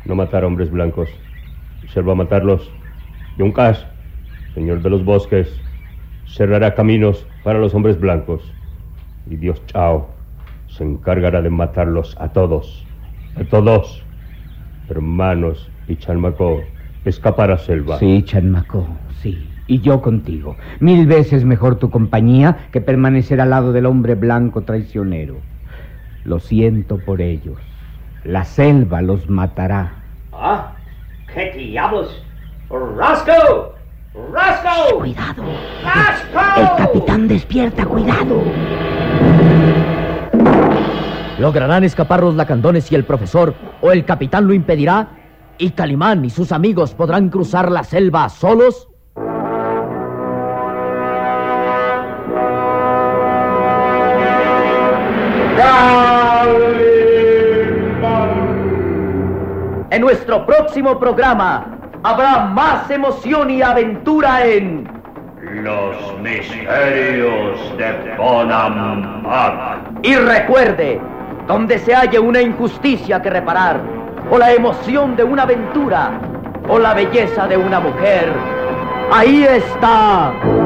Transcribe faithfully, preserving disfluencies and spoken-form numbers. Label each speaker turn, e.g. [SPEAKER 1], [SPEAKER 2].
[SPEAKER 1] no matar a hombres blancos. Él va a matarlos. Yuncas, señor de los bosques, cerrará caminos para los hombres blancos. Y Dios Chao se encargará de matarlos a todos. A todos. Hermanos y Chanmacó, escapar a selva.
[SPEAKER 2] Sí, Chanmacó, sí. Y yo contigo. Mil veces mejor tu compañía que permanecer al lado del hombre blanco traicionero. Lo siento por ellos. La selva los matará.
[SPEAKER 3] ¿Ah? ¿Qué diablos? ¡Roscoe! ¡Roscoe!
[SPEAKER 2] ¡Cuidado!
[SPEAKER 3] ¡Roscoe!
[SPEAKER 2] El capitán despierta, cuidado.
[SPEAKER 4] ¿Lograrán escapar los lacandones y el profesor, o el capitán lo impedirá? ¿Y Calimán y sus amigos podrán cruzar la selva solos? En nuestro próximo programa habrá más emoción y aventura en
[SPEAKER 5] Los misterios de Bonampak.
[SPEAKER 4] Y recuerde, donde se halle una injusticia que reparar, o la emoción de una aventura, o la belleza de una mujer, ahí está